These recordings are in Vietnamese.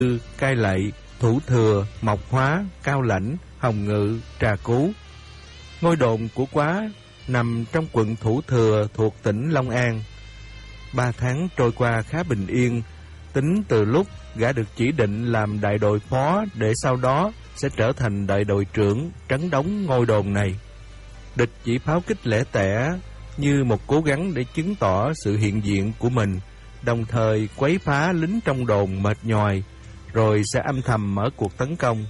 Cai Lậy, Thủ Thừa, Mộc Hóa, Cao Lãnh, Hồng Ngự, Trà Cú. Ngôi đồn của Quá nằm trong quận Thủ Thừa thuộc tỉnh Long An. 3 tháng trôi qua khá bình yên, tính từ lúc gã được chỉ định làm đại đội phó để sau đó sẽ trở thành đại đội trưởng trấn đóng ngôi đồn này. Địch chỉ pháo kích lẻ tẻ như một cố gắng để chứng tỏ sự hiện diện của mình, đồng thời quấy phá lính trong đồn mệt nhoài, rồi sẽ âm thầm mở cuộc tấn công.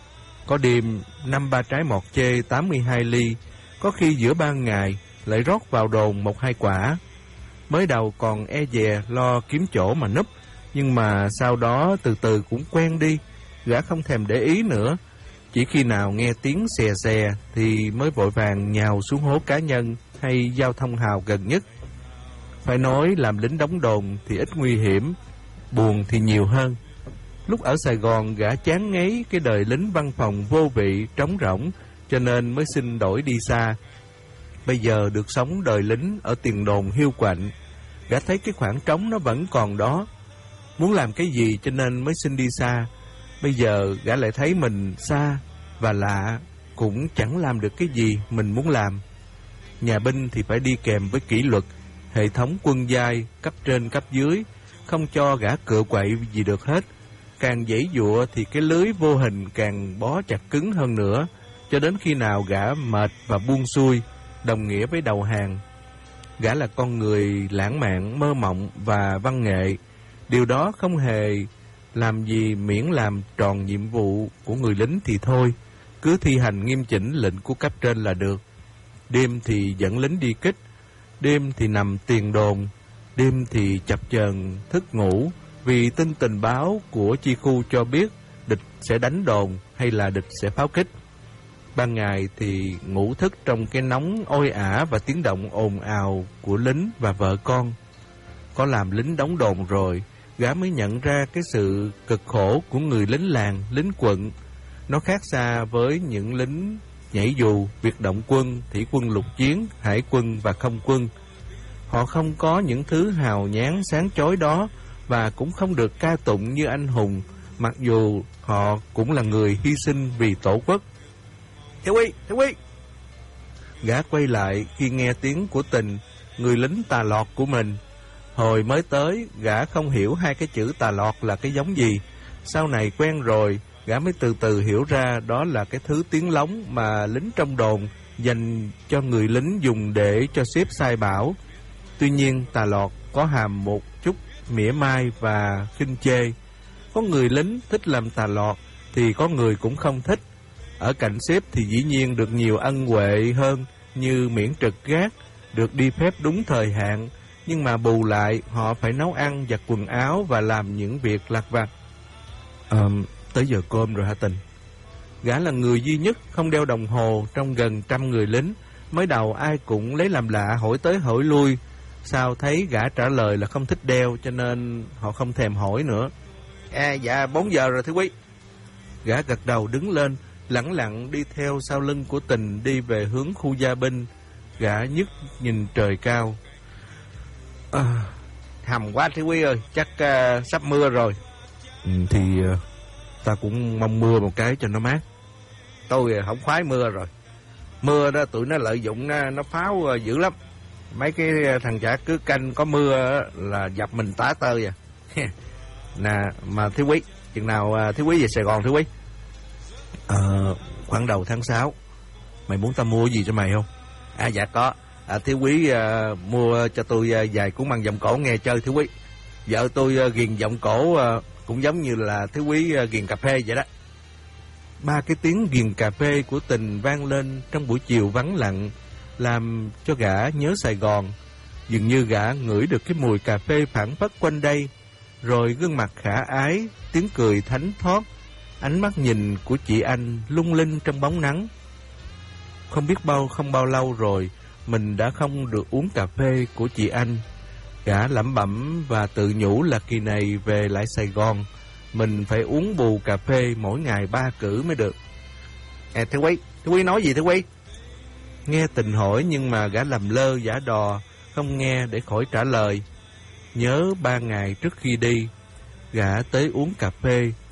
Có đêm 5-3 trái mọt chê 82 ly, có khi giữa ban ngày lại rót vào đồn 1-2 quả. Mới đầu còn e dè lo kiếm chỗ mà núp, nhưng mà sau đó từ từ cũng quen đi, gã không thèm để ý nữa. Chỉ khi nào nghe tiếng xè xè thì mới vội vàng nhào xuống hố cá nhân hay giao thông hào gần nhất. Phải nói làm lính đóng đồn thì ít nguy hiểm, buồn thì nhiều hơn. Lúc ở Sài Gòn gã chán ngấy cái đời lính văn phòng vô vị, trống rỗng, cho nên mới xin đổi đi xa. Bây giờ được sống đời lính ở tiền đồn hiu quạnh, gã thấy cái khoảng trống nó vẫn còn đó. Muốn làm cái gì cho nên mới xin đi xa. Bây giờ gã lại thấy mình xa và lạ, cũng chẳng làm được cái gì mình muốn làm. Nhà binh thì phải đi kèm với kỷ luật, hệ thống quân giai, cấp trên cấp dưới, không cho gã cựa quậy gì được hết. Càng giãy giụa thì cái lưới vô hình càng bó chặt cứng hơn nữa, cho đến khi nào gã mệt và buông xuôi, đồng nghĩa với đầu hàng. Gã là con người lãng mạn, mơ mộng và văn nghệ. Điều đó không hề làm gì miễn làm tròn nhiệm vụ của người lính thì thôi, cứ thi hành nghiêm chỉnh lệnh của cấp trên là được. Đêm thì dẫn lính đi kích, đêm thì nằm tiền đồn, đêm thì chập chờn thức ngủ vì tin tình báo của chi khu cho biết địch sẽ đánh đồn hay là địch sẽ pháo kích. Ban ngày thì ngủ thức trong cái nóng oi ả và tiếng động ồn ào của lính và vợ con. Có làm lính đóng đồn rồi, gã mới nhận ra cái sự cực khổ của người lính làng, lính quận. Nó khác xa với những lính nhảy dù, biệt động quân, thủy quân lục chiến, hải quân và không quân. Họ không có những thứ hào nhoáng sáng chói đó và cũng không được ca tụng như anh hùng, mặc dù họ cũng là người hy sinh vì tổ quốc. Thiếu úy! Gã quay lại khi nghe tiếng của Tình, người lính tà lọt của mình. Hồi mới tới, gã không hiểu hai cái chữ tà lọt là cái giống gì. Sau này quen rồi, gã mới từ từ hiểu ra đó là cái thứ tiếng lóng mà lính trong đồn dành cho người lính dùng để cho sếp sai bảo. Tuy nhiên, tà lọt có hàm một chút mỉa mai và khinh chê. Có người lính thích làm tà lọt thì có người cũng không thích. Ở cạnh sếp thì dĩ nhiên được nhiều ân huệ hơn, như miễn trực gác, được đi phép đúng thời hạn, nhưng mà bù lại họ phải nấu ăn, giặt quần áo và làm những việc lặt vặt. Tới giờ cơm rồi hả Tình? Gã là người duy nhất không đeo đồng hồ trong gần 100 người lính. Mới đầu ai cũng lấy làm lạ, hỏi tới hỏi lui. Sau thấy gã trả lời là không thích đeo, cho nên họ không thèm hỏi nữa. Dạ 4 giờ rồi thưa quý. Gã gật đầu đứng lên, lẳng lặng đi theo sau lưng của Tình đi về hướng khu gia binh. Gã nhức nhìn trời cao. Hầm quá thưa quý ơi, chắc sắp mưa rồi. Ta cũng mong mưa một cái cho nó mát. Tôi không khoái mưa rồi. Mưa đó tụi nó lợi dụng, nó pháo dữ lắm. Mấy cái thằng chả cứ canh có mưa là dập mình tá tơi à. Nè, mà Thiếu Quý, chừng nào Thiếu Quý về Sài Gòn Thiếu Quý? Khoảng đầu tháng 6. Mày muốn ta mua gì cho mày không? Dạ có. Thiếu Quý mua cho tôi vài cuốn băng giọng cổ nghe chơi Thiếu Quý. Vợ tôi ghiền giọng cổ cũng giống như là Thiếu Quý ghiền cà phê vậy đó. 3 cái tiếng ghiền cà phê của Tình vang lên trong buổi chiều vắng lặng, làm cho gã nhớ Sài Gòn. Dường như gã ngửi được cái mùi cà phê phảng phất quanh đây, rồi gương mặt khả ái, tiếng cười thánh thót, ánh mắt nhìn của chị Anh lung linh trong bóng nắng. Không bao lâu rồi, mình đã không được uống cà phê của chị Anh. Gã lẩm bẩm và tự nhủ là kỳ này về lại Sài Gòn, mình phải uống bù cà phê mỗi ngày 3 cữ mới được. Thiếu Quý nói gì Thiếu Quý? Nghe Tình hỏi nhưng mà gã làm lơ giả đò, không nghe để khỏi trả lời. Nhớ 3 ngày trước khi đi, gã tới uống cà phê